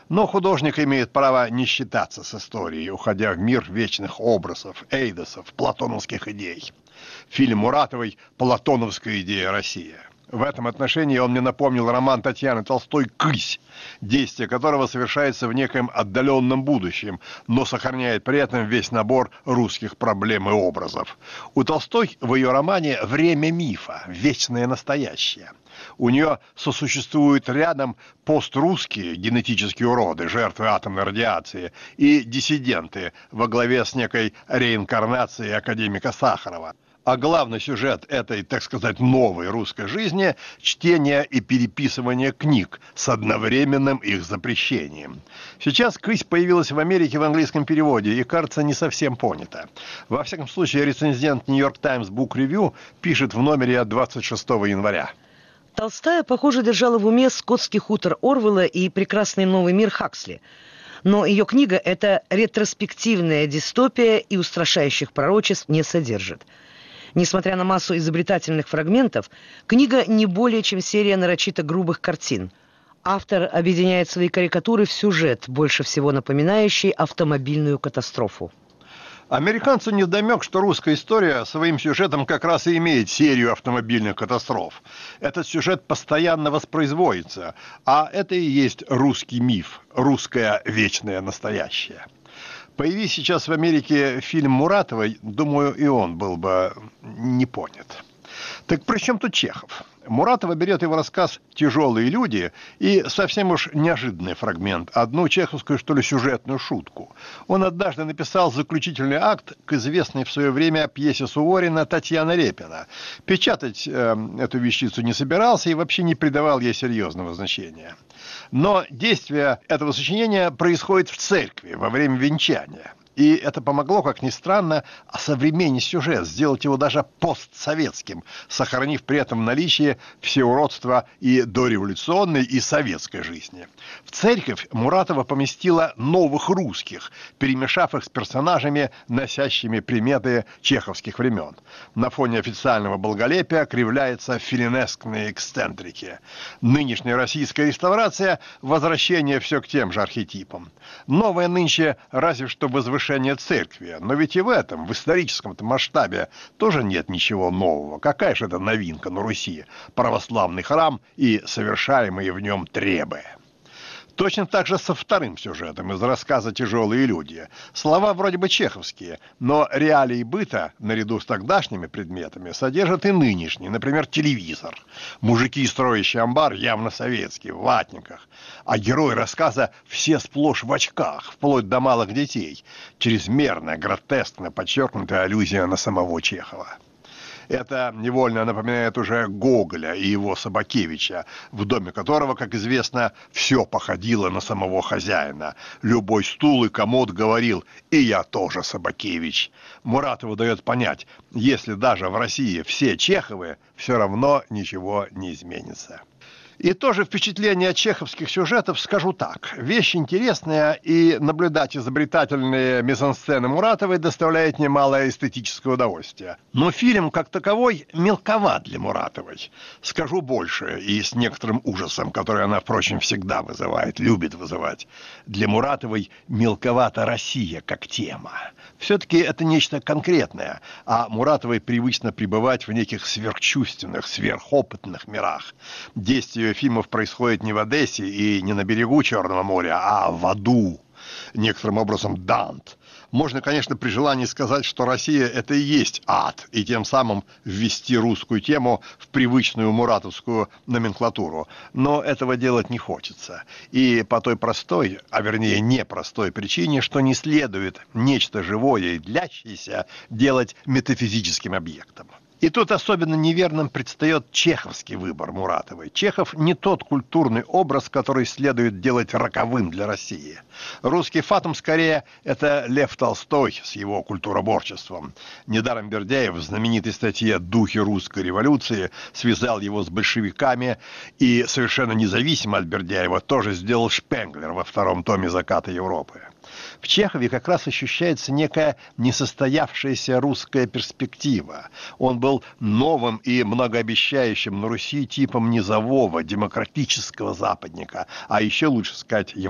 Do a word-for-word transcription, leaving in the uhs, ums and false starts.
Но художник имеет право не считаться с историей, уходя в мир вечных образов, эйдосов, платоновских идей. Фильм Муратовой «Платоновская идея Россия». В этом отношении он мне напомнил роман Татьяны Толстой «Кысь», действие которого совершается в некоем отдаленном будущем, но сохраняет при этом весь набор русских проблем и образов. У Толстой в ее романе время мифа, вечное настоящее. У нее сосуществуют рядом пострусские генетические уроды, жертвы атомной радиации, и диссиденты во главе с некой реинкарнацией академика Сахарова. А главный сюжет этой, так сказать, новой русской жизни – чтение и переписывание книг с одновременным их запрещением. Сейчас «Кысь» появилась в Америке в английском переводе и, кажется, не совсем понята. Во всяком случае, рецензент «Нью-Йорк Таймс Бук Ревью» пишет в номере от двадцать шестого января. Толстая, похоже, держала в уме «Скотский хутор» Орвелла и «Прекрасный новый мир» Хаксли. Но ее книга – это ретроспективная дистопия и устрашающих пророчеств не содержит. Несмотря на массу изобретательных фрагментов, книга не более чем серия нарочито грубых картин. Автор объединяет свои карикатуры в сюжет, больше всего напоминающий автомобильную катастрофу. Американцу невдомек, что русская история своим сюжетом как раз и имеет серию автомобильных катастроф. Этот сюжет постоянно воспроизводится, а это и есть русский миф, русское вечное настоящее. Появись сейчас в Америке фильм Муратовой, думаю, и он был бы не понят. Так при чем тут Чехов? Муратова берет его рассказ «Тяжелые люди» и совсем уж неожиданный фрагмент, одну чеховскую, что ли, сюжетную шутку. Он однажды написал заключительный акт к известной в свое время пьесе Суворина «Татьяна Репина». Печатать э, эту вещицу не собирался и вообще не придавал ей серьезного значения. Но действие этого сочинения происходит в церкви во время венчания. И это помогло, как ни странно, осовременить сюжет, сделать его даже постсоветским, сохранив при этом в наличии все уродства и дореволюционной, и советской жизни. В церковь Муратова поместила новых русских, перемешав их с персонажами, носящими приметы чеховских времен. На фоне официального благолепия кривляются филинескные эксцентрики. Нынешняя российская реставрация – возвращение все к тем же архетипам. Новое нынче разве что возвышение церкви, но ведь и в этом, в историческом-то масштабе, тоже нет ничего нового. Какая же это новинка на Руси? Православный храм и совершаемые в нем требы. Точно так же со вторым сюжетом из рассказа «Тяжелые люди». Слова вроде бы чеховские, но реалии быта, наряду с тогдашними предметами, содержат и нынешний, например, телевизор. Мужики, строящие амбар, явно советские, в ватниках. А герои рассказа все сплошь в очках, вплоть до малых детей. Чрезмерная, гротескно подчеркнутая аллюзия на самого Чехова. Это невольно напоминает уже Гоголя и его Собакевича, в доме которого, как известно, все походило на самого хозяина. Любой стул и комод говорил «и я тоже Собакевич». Муратову дает понять, если даже в России все Чеховы, все равно ничего не изменится. И тоже впечатление от чеховских сюжетов скажу так. Вещь интересная, и наблюдать изобретательные мизансцены Муратовой доставляет немалое эстетическое удовольствие. Но фильм, как таковой, мелковат для Муратовой. Скажу больше, и с некоторым ужасом, который она, впрочем, всегда вызывает, любит вызывать. Для Муратовой мелковата Россия как тема. Все-таки это нечто конкретное, а Муратовой привычно пребывать в неких сверхчувственных, сверхопытных мирах. Действие фильмов происходит не в Одессе и не на берегу Черного моря, а в аду, некоторым образом Дант. Можно, конечно, при желании сказать, что Россия – это и есть ад, и тем самым ввести русскую тему в привычную муратовскую номенклатуру. Но этого делать не хочется. И по той простой, а вернее непростой причине, что не следует нечто живое и длящееся делать метафизическим объектом. И тут особенно неверным предстает чеховский выбор Муратовой. Чехов не тот культурный образ, который следует делать роковым для России. Русский фатум, скорее, это Лев Толстой с его культуроборчеством. Недаром Бердяев в знаменитой статье «Духи русской революции» связал его с большевиками, и совершенно независимо от Бердяева тоже сделал Шпенглер во втором томе «Заката Европы». В Чехове как раз ощущается некая несостоявшаяся русская перспектива. Он был новым и многообещающим на Руси типом низового, демократического западника, а еще лучше сказать,